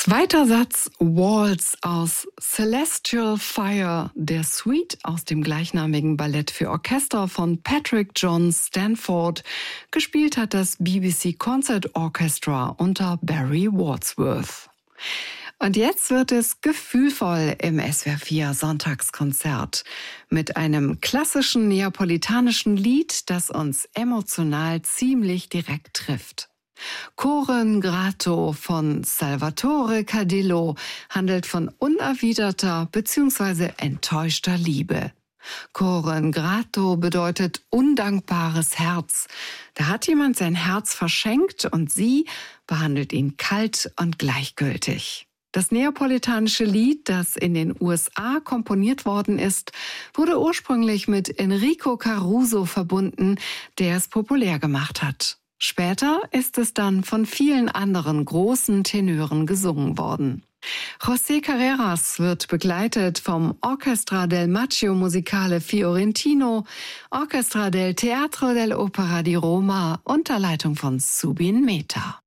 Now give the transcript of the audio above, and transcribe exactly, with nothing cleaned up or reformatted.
Zweiter Satz Waltz aus Celestial Fire, der Suite aus dem gleichnamigen Ballett für Orchester von Patrick John Stanford. Gespielt hat das B B C Concert Orchestra unter Barry Wordsworth. Und jetzt wird es gefühlvoll im S W R vier Sonntagskonzert mit einem klassischen neapolitanischen Lied, das uns emotional ziemlich direkt trifft. Cor Ingrato von Salvatore Cardillo handelt von unerwiderter bzw. enttäuschter Liebe. Cor Ingrato bedeutet undankbares Herz. Da hat jemand sein Herz verschenkt und sie behandelt ihn kalt und gleichgültig. Das neapolitanische Lied, das in den U S A komponiert worden ist, wurde ursprünglich mit Enrico Caruso verbunden, der es populär gemacht hat. Später ist es dann von vielen anderen großen Tenören gesungen worden. José Carreras wird begleitet vom Orchestra del Macchio Musicale Fiorentino, Orchestra del Teatro dell'Opera di Roma unter Leitung von Zubin Mehta.